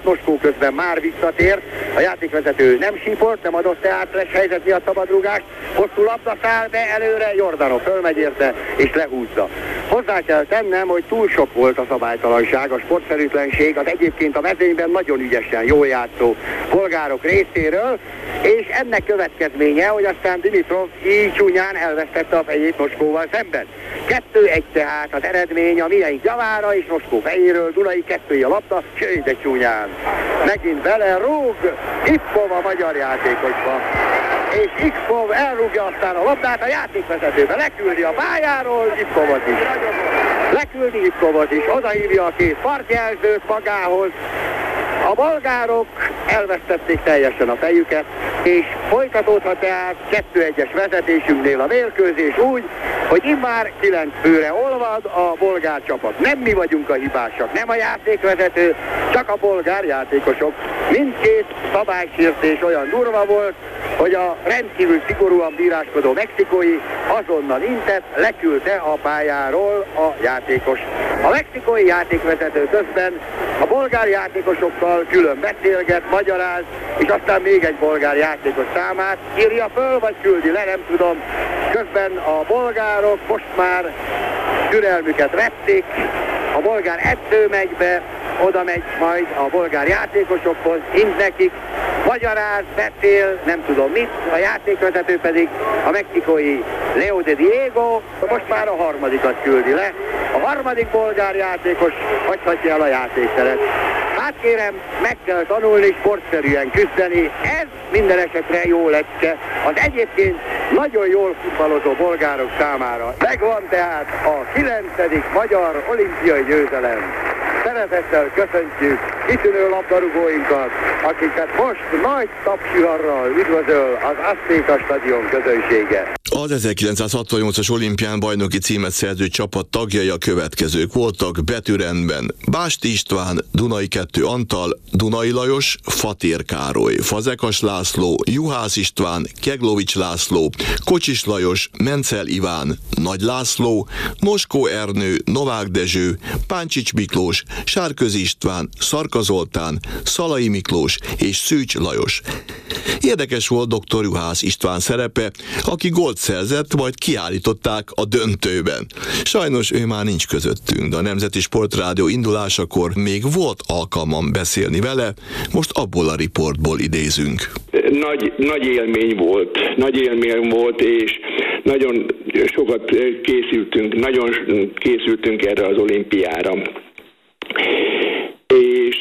Moskó közben már visszatért, a játékvezető nem síport, nem adott teátles helyzet miatt szabadrúgást, hosszú labda száll be előre, Jordanov fölmegy érte és lehúzza. Hozzá kell tennem, hogy túl sok volt a szabálytalanság, a sportszerűtlenség az egyébként a mezőnyben nagyon ügyesen jól játszó bolgárok részéről, és ennek következménye, hogy aztán Dimitrov így csúnyán elvesztette a fejét Moskóval szemben. 2-1 tehát az eredmény a miénk javára, és Moskó fejéről Dunai 2 a labda, sőt de csúnyán. Megint vele rúg Ipkov a magyar játékosba. És Ipkov elrúgja aztán a labdát a játékvezetőbe, leküldi a pályáról Ipkovot is. Leküldi Ipkovot is, odahívja a két partjelzőt magához. A bolgárok elvesztették teljesen a fejüket, és folytatódhat tehát 2-1-es vezetésünknél a mérkőzés úgy, hogy immár 9 főre olvad a bolgár csapat. Nem mi vagyunk a hibásak, nem a játékvezető, csak a bolgár játékosok. Mindkét szabálysértés olyan durva volt, hogy a rendkívül szigorúan bíráskodó mexikói azonnal intett, leküldte a pályáról a játékos. A mexikói játékvezető közben a bolgár játékosokkal külön beszélget, magyaráz, és aztán még egy bolgár játékos számát írja föl, vagy küldi le, nem tudom. Közben a bolgárok most már türelmüket vették, a bolgár edző megy be, oda megy majd a bolgár játékosokhoz, int nekik, magyaráz, beszél, nem tudom mit, a játékvezető pedig a mexikói Leo de Diego, most már a harmadikat küldi le. A harmadik bolgár játékos hagyhatja el a játékteret. Hát kérem, meg kell tanulni sportszerűen küzdeni, ez minden esetre jó lecke az egyébként nagyon jól futballozó bolgárok számára. Megvan tehát a 9. magyar olimpiai győzelem. Szeretettel köszöntjük kitűnő labdarúgóinkat, akiket most nagy tapsiharral üdvözöl az Aztéka stadion közönsége. Az 1968-as olimpián bajnoki címet szerző csapat tagjai a következők voltak betűrendben: Bást István, Dunai 2 Antal, Dunai Lajos, Fatér Károly, Fazekas László, Juhász István, Keglovics László, Kocsis Lajos, Mencel Iván, Nagy László, Moskó Ernő, Novák Dezső, Páncsics Miklós, Sárközi István, Szarka Zoltán, Szalai Miklós és Szűcs Lajos. Érdekes volt dr. Juhász István szerepe, aki gólt szerzett, majd kiállították a döntőben. Sajnos ő már nincs közöttünk, de a Nemzeti Sportrádió indulásakor még volt alkalmam beszélni vele, most abból a riportból idézünk. Nagy élmény volt, és nagyon sokat készültünk erre az olimpiára. És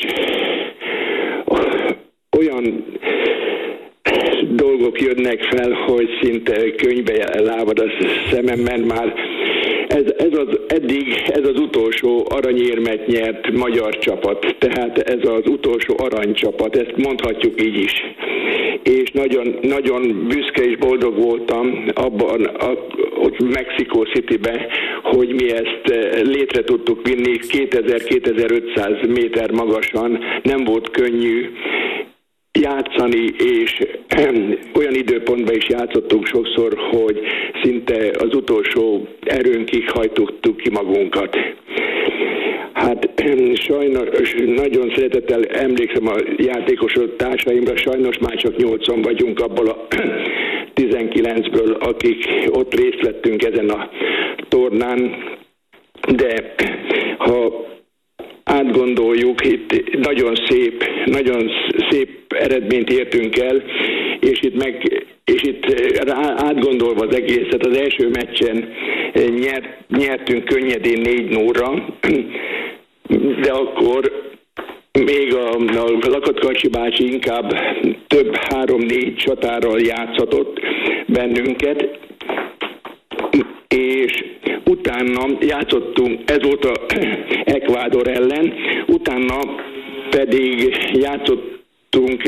olyan dolgok jönnek fel, hogy szinte könyvbe lábad a szemem, mert már ez az utolsó aranyérmet nyert magyar csapat, tehát ez az utolsó aranycsapat, ezt mondhatjuk így is. És nagyon, nagyon büszke és boldog voltam ott Mexico Citybe, hogy mi ezt létre tudtuk vinni 2000-2500 méter magasan, nem volt könnyű játszani, és olyan időpontban is játszottunk sokszor, hogy szinte az utolsó erőnkig hajtottuk ki magunkat. Hát sajnos nagyon szeretettel emlékszem a játékos társaimra, sajnos már csak 8-an vagyunk abból a 19-ből, akik ott részt vettünk ezen a tornán, de ha átgondoljuk, itt nagyon szép eredményt értünk el, és itt átgondolva az egészet, az első meccsen nyertünk könnyedén 4-0-ra, de akkor még a Lakatkarcsi bácsi inkább több 3-4 csatárral játszhatott bennünket, és utána játszottunk, ez volt a Ecuador ellen, utána pedig játszottunk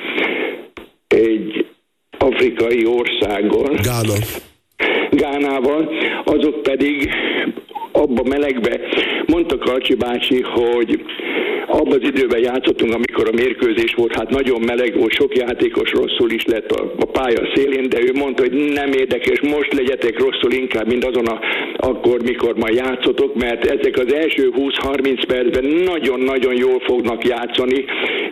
egy afrikai országgal, Gánával, azok pedig abba melegbe, mondta Karcsi bácsi, hogy abban az időben játszottunk, amikor a mérkőzés volt, hát nagyon meleg volt, sok játékos rosszul is lett a pálya szélén, de ő mondta, hogy nem érdekes, most legyetek rosszul inkább, mint azon akkor, mikor majd játszotok, mert ezek az első 20-30 percben nagyon-nagyon jól fognak játszani,